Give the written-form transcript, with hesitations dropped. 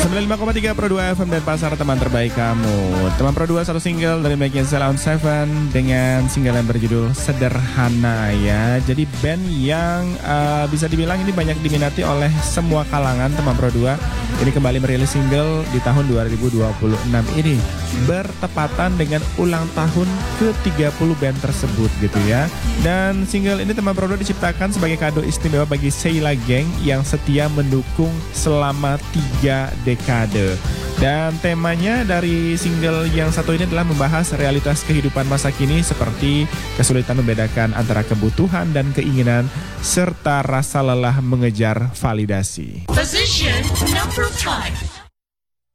95,3 Pro 2 FM dan pasar teman terbaik kamu. Teman Pro 2 satu single dari Mackenzie Sound 7 dengan single yang berjudul Sederhana ya. Jadi band yang bisa dibilang ini banyak diminati oleh semua kalangan teman Pro 2. Ini kembali merilis single di tahun 2026 ini, bertepatan dengan ulang tahun ke-30 band tersebut gitu ya. Dan single ini teman Pro 2 diciptakan sebagai kado istimewa bagi Sheila Gang yang setia mendukung selama 3 dekade. Dan temanya dari single yang satu ini adalah membahas realitas kehidupan masa kini seperti kesulitan membedakan antara kebutuhan dan keinginan serta rasa lelah mengejar validasi. Position number 5.